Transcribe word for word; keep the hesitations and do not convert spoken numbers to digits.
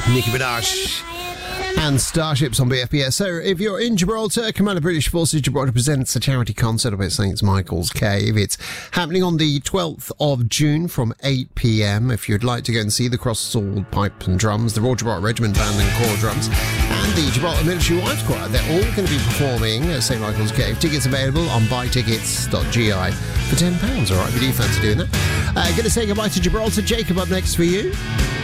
Nicki Minaj and Starships on B F B S. So if you're in Gibraltar, Command of British Forces Gibraltar presents a charity concert up at Saint Michael's Cave. It's happening on the twelfth of June from eight p.m. If you'd like to go and see the Cross Sword Pipe and Drums, the Royal Gibraltar Regiment Band and Corps Drums, and the Gibraltar Military Wives Choir, they're all going to be performing at Saint Michael's Cave. Tickets available on buy tickets dot g i for ten pounds. All right, if you do fancy doing that. Uh, going to say goodbye to Gibraltar. Jacob up next for you.